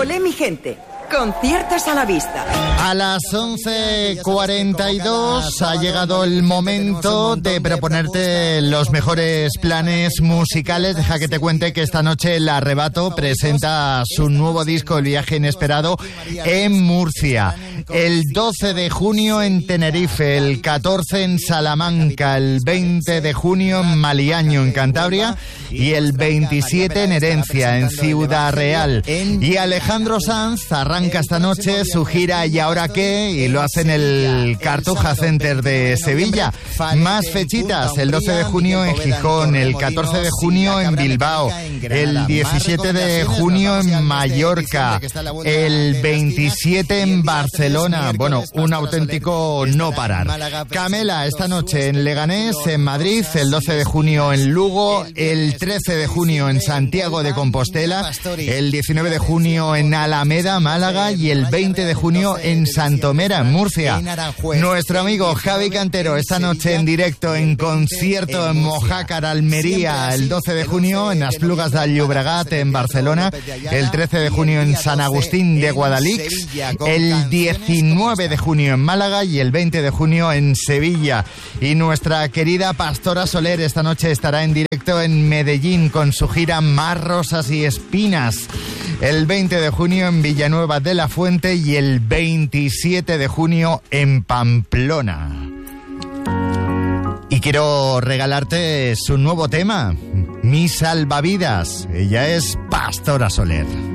Olé mi gente, conciertos a la vista. A las 11:42 ha llegado el momento de proponerte los mejores planes musicales. Deja que te cuente que esta noche el Arrebato presenta su nuevo disco, El viaje inesperado, en Murcia. El 12 de junio en Tenerife, el 14 en Salamanca, el 20 de junio en Maliaño, en Cantabria, y el 27 en Herencia, en Ciudad Real. Y Alejandro Sanz arranca esta noche su gira ¿Y ahora qué? Y lo hace en el Cartuja Center de Sevilla. Más fechitas, el 12 de junio en Gijón, el 14 de junio en Bilbao, el 17 de junio en Mallorca, el 27 en Barcelona. Bueno, un auténtico no parar. Camela esta noche en Leganés, en Madrid, el 12 de junio en Lugo, el 13 de junio en Santiago de Compostela, el 19 de junio en Alameda, Málaga, y el 20 de junio en Santomera, en Murcia. Nuestro amigo Javi Cantero esta noche en directo en concierto en Mojácar, Almería, el 12 de junio en Esplugas de Llobregat, en Barcelona, el 13 de junio en San Agustín de Guadalix, el 19 de junio en Málaga y el 20 de junio en Sevilla. Y nuestra querida Pastora Soler esta noche estará en directo en Medellín con su gira Más Rosas y Espinas, el 20 de junio en Villanueva de la Fuente y el 27 de junio en Pamplona. Y quiero regalarte su nuevo tema, Mi Salvavidas. Ella es Pastora Soler.